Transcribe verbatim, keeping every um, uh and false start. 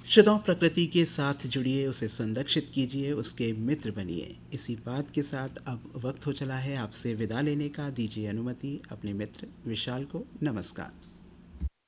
श्रोताओं, प्रकृति के साथ जुड़िए, उसे संरक्षित कीजिए, उसके मित्र बनिए। इसी बात के साथ अब वक्त हो चला है आपसे विदा लेने का। दीजिए अनुमति अपने मित्र विशाल को। नमस्कार।